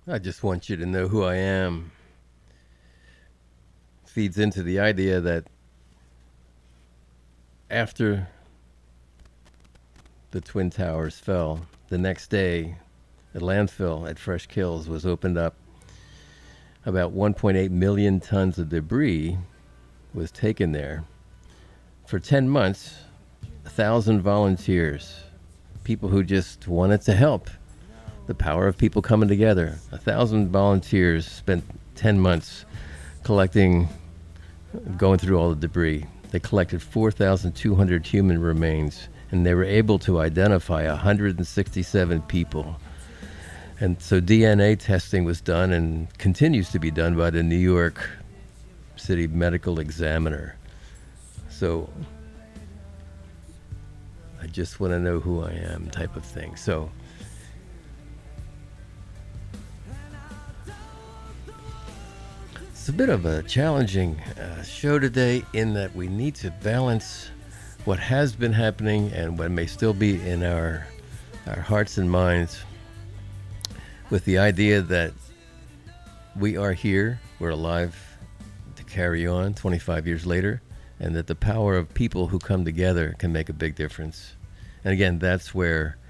I just want you to know who I am. Feeds into the idea that after the Twin Towers fell, the next day, a landfill at Fresh Kills was opened up. About 1.8 million tons of debris was taken there. For 10 months, 1,000 volunteers, people who just wanted to help. The power of people coming together. 1,000 volunteers spent 10 months collecting, going through all the debris. They collected 4,200 human remains, and they were able to identify 167 people. And so DNA testing was done and continues to be done by the New York City Medical Examiner. So I just want to know who I am type of thing. So it's a bit of a challenging show today in that we need to balance what has been happening and what may still be in our hearts and minds with the idea that we are here, we're alive to carry on 25 years later, and that the power of people who come together can make a big difference. And again, that's where